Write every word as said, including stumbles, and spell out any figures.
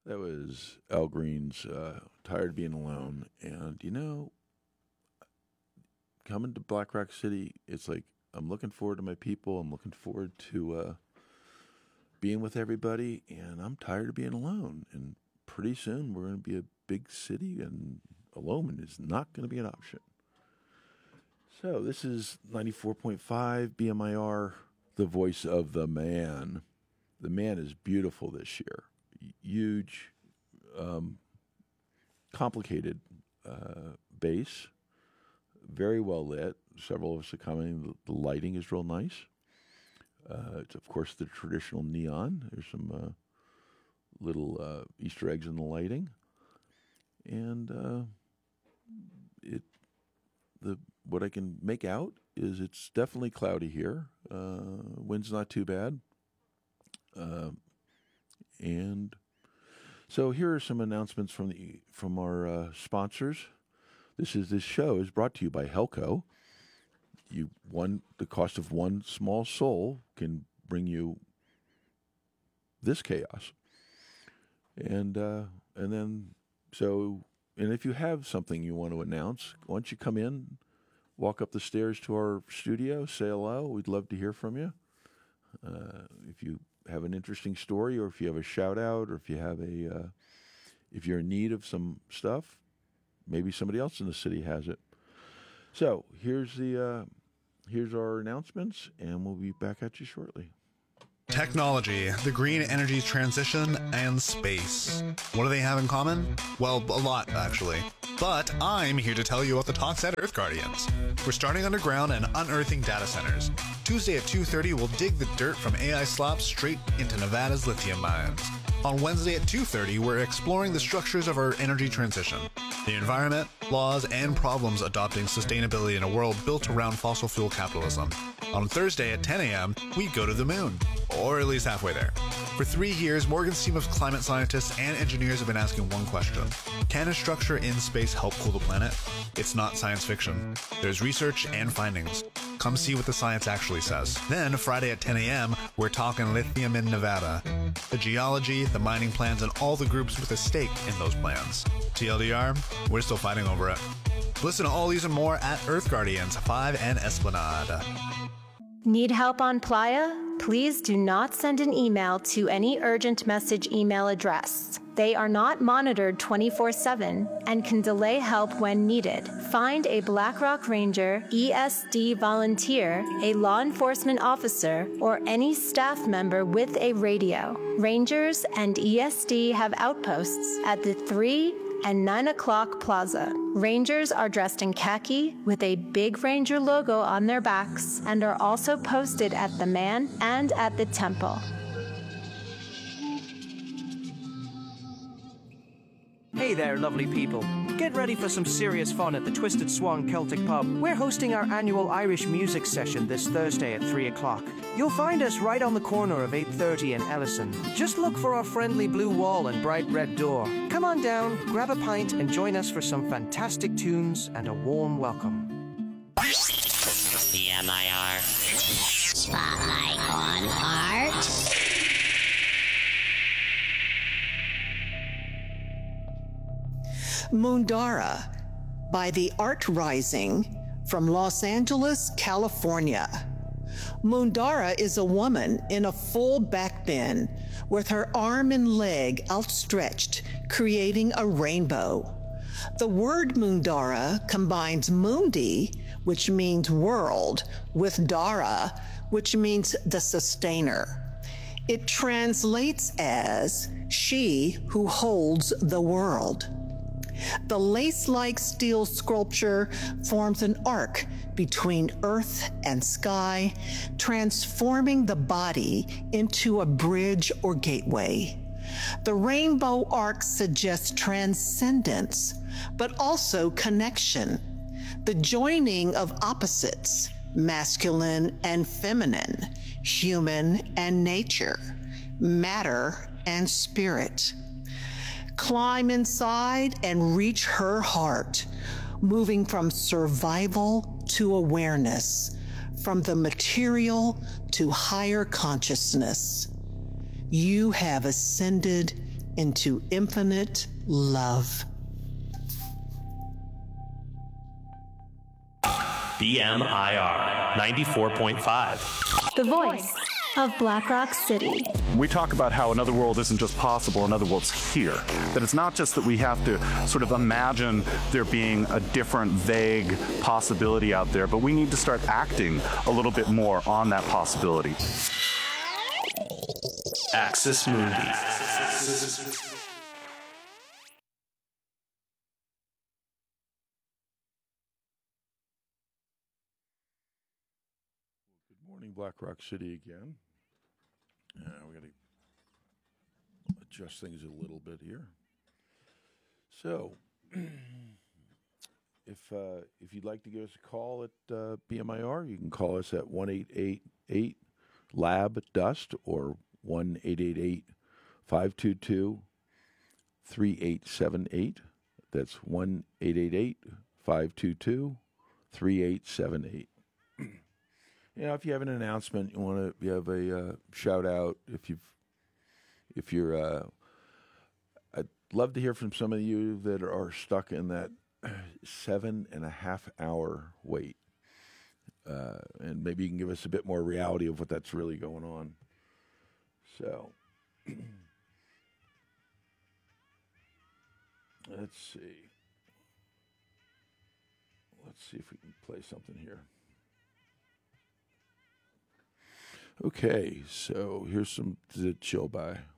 That was Al Green's uh, Tired of Being Alone. And, you know, coming to Black Rock City, it's like I'm looking forward to my people. I'm looking forward to uh, being with everybody. And I'm tired of being alone. And pretty soon we're going to be a big city, and alone is not going to be an option. So this is ninety-four point five B M I R, the voice of the man. The man is beautiful this year. Huge, um, complicated uh, bass, very well lit. Several of us are coming. The lighting is real nice. Uh, it's, of course, the traditional neon. There's some uh, little uh, Easter eggs in the lighting. And uh, it the what I can make out is it's definitely cloudy here. Uh, wind's not too bad. Uh, and so here are some announcements from the from our uh, sponsors. This is this show is brought to you by Helco. You one the cost of one small soul can bring you this chaos, and uh, and then so and if you have something you want to announce, why don't you come in, walk up the stairs to our studio, say hello. We'd love to hear from you. Uh, if you have an interesting story, or if you have a shout out, or if you have a, uh, if you're in need of some stuff, maybe somebody else in the city has it. So here's the, uh, here's our announcements, and we'll be back at you shortly. Technology, the green energy transition, and space. What do they have in common? Well, a lot, actually. But I'm here to tell you about the talks at Earth Guardians. We're starting underground and unearthing data centers. Tuesday at two thirty, we'll dig the dirt from A I slop straight into Nevada's lithium mines. On Wednesday at two thirty, we're exploring the structures of our energy transition, the environment, laws, and problems adopting sustainability in a world built around fossil fuel capitalism. On Thursday at ten a.m., we go to the moon, or at least halfway there. For three years, Morgan's team of climate scientists and engineers have been asking one question. Can a structure in space help cool the planet? It's not science fiction. There's research and findings. Come see what the science actually says. Then, Friday at ten a.m., we're talking lithium in Nevada. The geology, the mining plans, and all the groups with a stake in those plans. T L D R, we're still fighting over it. Listen to all these and more at Earth Guardians five and Esplanade. Need help on Playa? Please do not send an email to any urgent message email address. They are not monitored twenty-four seven and can delay help when needed. Find a BlackRock Ranger, E S D volunteer, a law enforcement officer, or any staff member with a radio. Rangers and E S D have outposts at the three and nine o'clock plaza. Rangers are dressed in khaki with a big Ranger logo on their backs and are also posted at the Man and at the Temple. Hey there, lovely people. Get ready for some serious fun at the Twisted Swan Celtic Pub. We're hosting our annual Irish music session this Thursday at three o'clock. You'll find us right on the corner of eight thirty and Ellison. Just look for our friendly blue wall and bright red door. Come on down, grab a pint, and join us for some fantastic tunes and a warm welcome. B M I R. Spotlight on art. Moondara by The Art Rising from Los Angeles, California. Moondara is a woman in a full back bend with her arm and leg outstretched, creating a rainbow. The word Moondara combines Mundi, which means world, with Dara, which means the sustainer. It translates as she who holds the world. The lace-like steel sculpture forms an arc between earth and sky, transforming the body into a bridge or gateway. The rainbow arc suggests transcendence, but also connection, the joining of opposites, masculine and feminine, human and nature, matter and spirit. Climb inside and reach her heart, moving from survival to awareness, from the material to higher consciousness. You have ascended into infinite love. B M I R ninety-four point five. The voice of Black Rock City. We talk about how another world isn't just possible, another world's here. That it's not just that we have to sort of imagine there being a different, vague possibility out there, but we need to start acting a little bit more on that possibility. Axis Mundi. Good morning, Black Rock City again. Uh, we got to adjust things a little bit here. So, if uh, if you'd like to give us a call at uh, B M I R, you can call us at one eight eight eight lab dust or one eight eight eight five two two three eight seven eight. That's one eight eight eight five two two three eight seven eight. You know, if you have an announcement, you want to, you have a uh, shout out. If you've, if you're, uh, I'd love to hear from some of you that are stuck in that seven and a half hour wait, uh, and maybe you can give us a bit more reality of what that's really going on. So, let's see. Let's see if we can play something here. Okay, so here's some to chill by.